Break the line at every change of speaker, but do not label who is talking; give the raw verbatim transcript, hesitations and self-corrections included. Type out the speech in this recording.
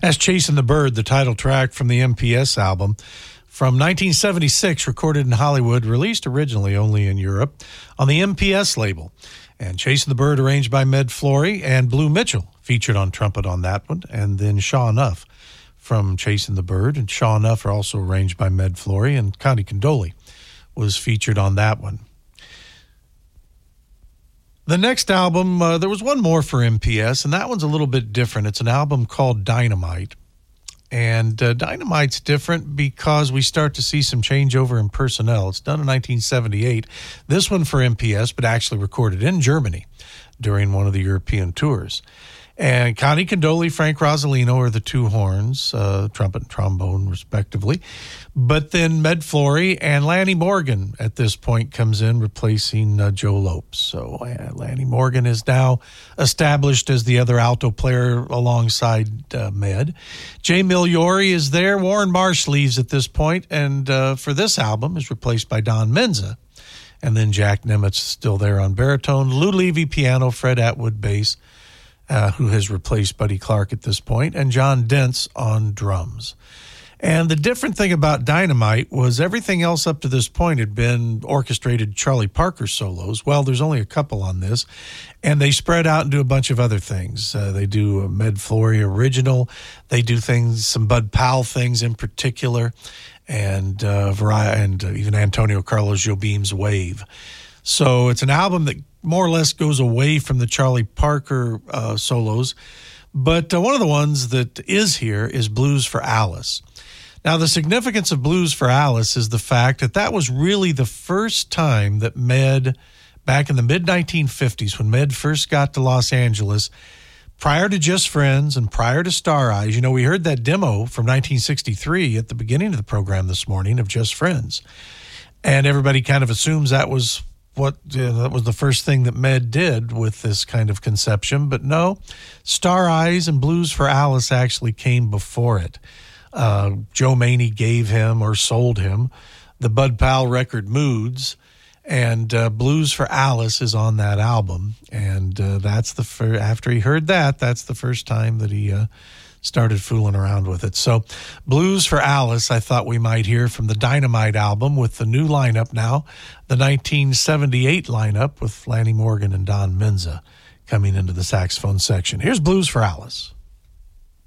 That's Chasing the Bird, the title track from the M P S album from nineteen seventy-six, recorded in Hollywood, released originally only in Europe on the M P S label. And Chasing the Bird, arranged by Med Flory, and Blue Mitchell featured on trumpet on that one, and then Shaw Nuff from Chasing the Bird, and Shaw Nuff are also arranged by Med Flory, and Connie Condoli was featured on that one. The next album, uh, there was one more for M P S, and that one's a little bit different. It's an album called Dynamite. And uh, Dynamite's different because we start to see some changeover in personnel. It's done in nineteen seventy-eight. This one for M P S, but actually recorded in Germany during one of the European tours. And Connie Condoli, Frank Rosolino are the two horns, uh, trumpet and trombone, respectively. But then Med Flory and Lanny Morgan at this point comes in, replacing uh, Joe Lopes. So uh, Lanny Morgan is now established as the other alto player alongside uh, Med. Jay Migliori is there. Warren Marsh leaves at this point, and uh, for this album is replaced by Don Menza. And then Jack Nemitz still there on baritone. Lou Levy piano, Fred Atwood bass, Uh, who has replaced Buddy Clark at this point, and John Dentz on drums. And the different thing about Dynamite was everything else up to this point had been orchestrated Charlie Parker solos. Well, there's only a couple on this, and they spread out and do a bunch of other things. Uh, they do a Med Flory original. They do things, some Bud Powell things in particular, and uh, vari- and uh, even Antonio Carlos Jobim's Wave. So it's an album that more or less goes away from the Charlie Parker uh, solos. But uh, one of the ones that is here is Blues for Alice. Now, the significance of Blues for Alice is the fact that that was really the first time that Med, back in the mid nineteen fifties, when Med first got to Los Angeles, prior to Just Friends and prior to Star Eyes, you know, we heard that demo from nineteen sixty-three at the beginning of the program this morning of Just Friends. And everybody kind of assumes that was what uh, that was the first thing that Med did with this kind of conception. But no, Star Eyes and Blues for Alice actually came before it. Uh, Joe Maney gave him or sold him the Bud Powell record Moods, and uh, Blues for Alice is on that album. And uh, that's the fir- after he heard that, that's the first time that he uh, started fooling around with it. So Blues for Alice, I thought we might hear from the Dynamite album with the new lineup now, the nineteen seventy-eight lineup with Lanny Morgan and Don Menza coming into the saxophone section. Here's Blues for Alice.